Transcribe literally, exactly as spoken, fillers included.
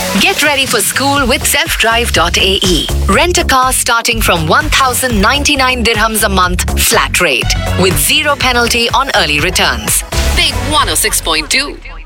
Get ready for school with self drive dot a e. Rent a car starting from one thousand ninety-nine dirhams a month flat rate with zero penalty on early returns. Big one oh six point two.